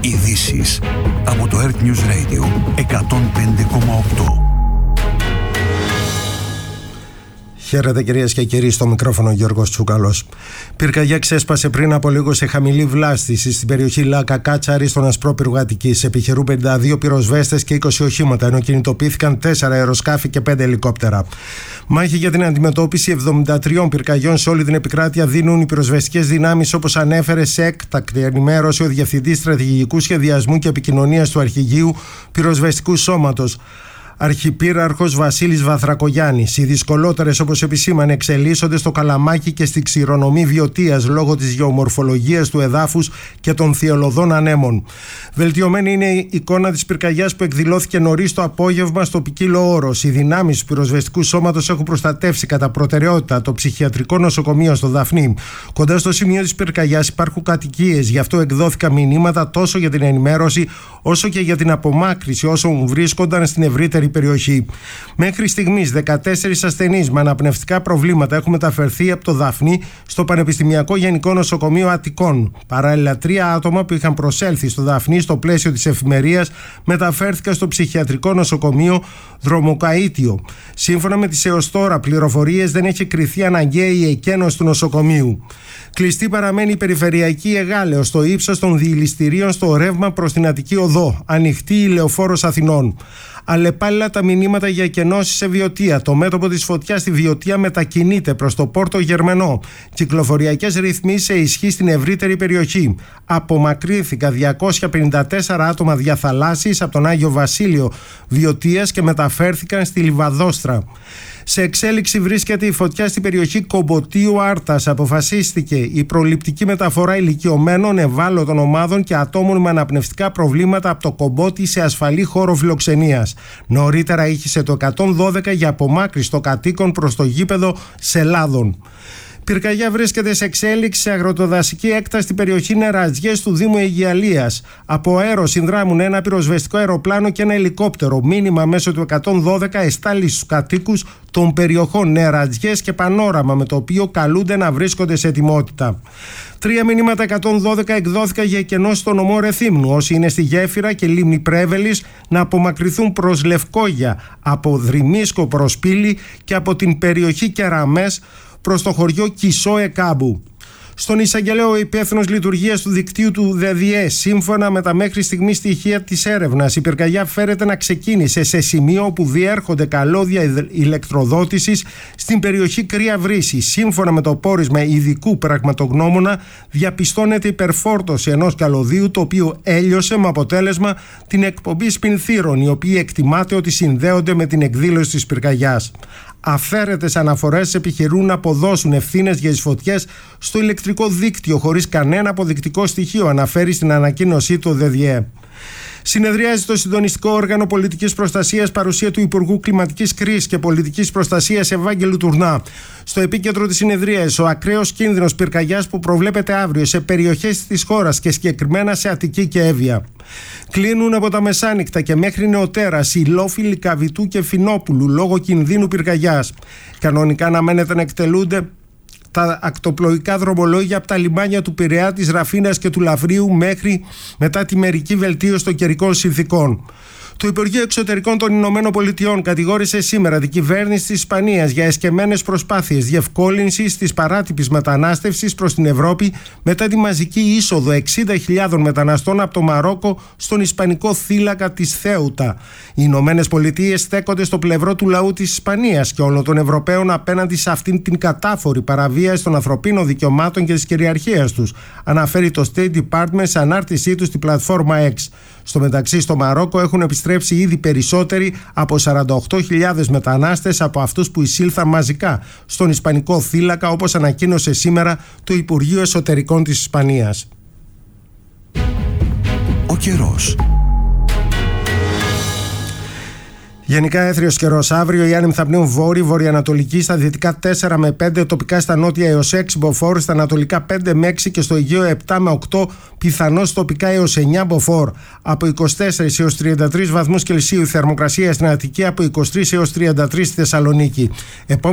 Ειδήσεις από το Earth News Radio 105,8. Χαίρετε κυρίες και κύριοι, στο μικρόφωνο Γιώργος Τσούκαλος. Πυρκαγιά ξέσπασε πριν από λίγο σε χαμηλή βλάστηση στην περιοχή Λάκα Κάτσαρη στον Ασπρόπυργο Αττικής. Επιχειρούν 52 πυροσβέστες και 20 οχήματα, ενώ κινητοποιήθηκαν 4 αεροσκάφη και 5 ελικόπτερα. Μάχη για την αντιμετώπιση 73 πυρκαγιών σε όλη την επικράτεια δίνουν οι πυροσβεστικές δυνάμεις, όπως ανέφερε σε έκτακτη ενημέρωση ο Διευθυντής Στρατηγικού Σχεδιασμού και Επικοινωνίας του Αρχηγείου Πυροσβεστικού Σώματος, Αρχιπύραρχος Βασίλης Βαθρακογιάννης. Οι δυσκολότερες, όπως επισήμανε, εξελίσσονται στο Καλαμάκι και στη Ξηρονομή Βιωτίας λόγω της γεωμορφολογίας του εδάφους και των θειολωδών ανέμων. Βελτιωμένη είναι η εικόνα της πυρκαγιάς που εκδηλώθηκε νωρίς το απόγευμα στο Ποικίλο Όρος. Οι δυνάμεις του πυροσβεστικού σώματος έχουν προστατεύσει κατά προτεραιότητα το ψυχιατρικό νοσοκομείο στο Δαφνί. Κοντά στο σημείο της πυρκαγιάς υπάρχουν κατοικίες, γι' αυτό εκδόθηκαν μηνύματα τόσο για την ενημέρωση όσο και για την απομάκρυνση όσων βρίσκονταν στην ευρύτερη περιοχή. Μέχρι στιγμής 14 ασθενείς με αναπνευστικά προβλήματα έχουν μεταφερθεί από το Δαφνί στο Πανεπιστημιακό Γενικό Νοσοκομείο Αττικών. Παράλληλα, 3 άτομα που είχαν προσέλθει στο Δαφνί στο πλαίσιο της εφημερίας μεταφέρθηκαν στο Ψυχιατρικό Νοσοκομείο Δρομοκαΐτιο. Σύμφωνα με τις έως τώρα πληροφορίες, δεν έχει κριθεί αναγκαία η εκένωση του νοσοκομείου. Κλειστή παραμένει η περιφερειακή Εγάλεως στο ύψος των διηληστηρίων στο ρεύμα προς την Αττική Οδό. Ανοιχτή η Λεωφόρος Αθηνών. Αλλεπάλληλα τα μηνύματα για εκενώσεις σε Βιωτία. Το μέτωπο της φωτιάς στη Βιωτία μετακινείται προς το Πόρτο Γερμενό. Κυκλοφοριακές ρυθμίσεις σε ισχύ στην ευρύτερη περιοχή. Απομακρύνθηκαν 254 άτομα διαθαλάσσης από τον Άγιο Βασίλειο Βιωτίας και μεταφέρθηκαν στη Λιβαδόστρα. Σε εξέλιξη βρίσκεται η φωτιά στην περιοχή Κομποτίου Άρτας. Αποφασίστηκε η προληπτική μεταφορά ηλικιωμένων, ευάλωτων ομάδων και ατόμων με αναπνευστικά προβλήματα από το Κομπότι σε ασφαλή χώρο φιλοξενίας. Νωρίτερα ήχησε το 112 για απομάκρυνση των κατοίκων προς το γήπεδο Σελάδων. Πυρκαγιά βρίσκεται σε εξέλιξη σε αγροτοδασική έκταση στην περιοχή Νερατζιές του Δήμου Αιγιαλίας. Από αέρο συνδράμουν ένα πυροσβεστικό αεροπλάνο και ένα ελικόπτερο. Μήνυμα μέσω του 112 εστάλει στους κατοίκους των περιοχών Νερατζιές και Πανόραμα, με το οποίο καλούνται να βρίσκονται σε ετοιμότητα. 3 μηνύματα 112 εκδόθηκαν για εκενώσεις στο νομό Ρεθύμνου. Όσοι είναι στη Γέφυρα και Λίμνη Πρέβελης να απομακρυνθούν προς Λευκόγια, από Δρυμίσκο προς Πύλη και από την περιοχή Κεραμές προς το χωριό Κισό Εκάμπου. Στον εισαγγελέα ο υπεύθυνος λειτουργίας του δικτύου του ΔΔΕ, σύμφωνα με τα μέχρι στιγμή στοιχεία της έρευνας, η πυρκαγιά φέρεται να ξεκίνησε σε σημείο όπου διέρχονται καλώδια ηλεκτροδότησης στην περιοχή Κρύα Βρύση. Σύμφωνα με το πόρισμα ειδικού πραγματογνώμονα, διαπιστώνεται υπερφόρτωση ενός καλωδίου, το οποίο έλειωσε με αποτέλεσμα την εκπομπή σπινθύρων, οι οποίοι εκτιμάται ότι συνδέονται με την εκδήλωση της πυρκαγιάς. Αυθαίρετες αναφορές επιχειρούν να αποδώσουν ευθύνες για τις φωτιές στο ηλεκτρικό δίκτυο χωρίς κανένα αποδεικτικό στοιχείο, αναφέρει στην ανακοίνωσή του ΔΔΕ. Συνεδριάζει το συντονιστικό όργανο πολιτικής προστασίας, παρουσία του Υπουργού Κλιματικής Κρίσης και Πολιτικής Προστασίας Ευάγγελου Τουρνά. Στο επίκεντρο της συνεδρίας, ο ακραίος κίνδυνος πυρκαγιάς που προβλέπεται αύριο σε περιοχές της χώρας και συγκεκριμένα σε Αττική και Εύβοια. Κλείνουν από τα μεσάνυχτα και μέχρι νεοτέρας οι λόφοι Λυκαβητού και Φινόπουλου λόγω κινδύνου πυρκαγιάς. Κανονικά αναμένεται να εκτελούνται τα ακτοπλοϊκά δρομολόγια από τα λιμάνια του Πειραιά, της Ραφίνας και του Λαυρίου μέχρι μετά τη μερική βελτίωση των καιρικών συνθηκών. Το Υπουργείο Εξωτερικών των Ηνωμένων Πολιτειών κατηγόρησε σήμερα την κυβέρνηση της Ισπανίας για εσκεμμένες προσπάθειες διευκόλυνσης της παράτυπης μετανάστευσης προς την Ευρώπη μετά τη μαζική είσοδο 60.000 μεταναστών από το Μαρόκο στον ισπανικό θύλακα της Θέουτα. Οι Ηνωμένες Πολιτείες στέκονται στο πλευρό του λαού της Ισπανίας και όλων των Ευρωπαίων απέναντι σε αυτήν την κατάφορη παραβίαση των ανθρωπίνων δικαιωμάτων και της κυριαρχίας τους, αναφέρει το State Department σε ανάρτησή του στη πλατφόρμα X. Στο μεταξύ, στο Μαρόκο έχουν επιστρέψει ήδη περισσότεροι από 48.000 μετανάστες από αυτούς που εισήλθαν μαζικά στον ισπανικό θύλακα, όπως ανακοίνωσε σήμερα το Υπουργείο Εσωτερικών της Ισπανίας. Ο καιρός. Γενικά έθριος καιρός. Αύριο οι άνεμοι θα πνέουν βόρειο-βορειοανατολική, στα δυτικά 4 με 5, τοπικά στα νότια έως 6 μποφόρ, στα ανατολικά 5 με 6 και στο Αιγαίο 7 με 8, πιθανώς τοπικά έως 9 μποφόρ. Από 24 έως 33 βαθμούς Κελσίου η θερμοκρασία στην Αττική, από 23 έως 33 στη Θεσσαλονίκη.